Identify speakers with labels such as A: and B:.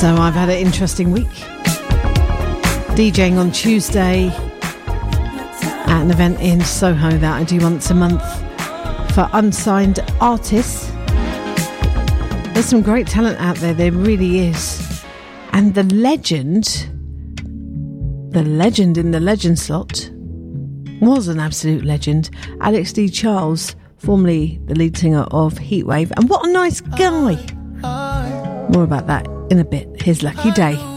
A: So I've had an interesting week. DJing on Tuesday at an event in Soho that I do once a month for unsigned artists. There's some great talent out there, there really is. And the legend in the legend slot was an absolute legend. Alex D. Charles, formerly the lead singer of Heatwave. And what a nice guy. More about that in a bit. Here's Lucky Day.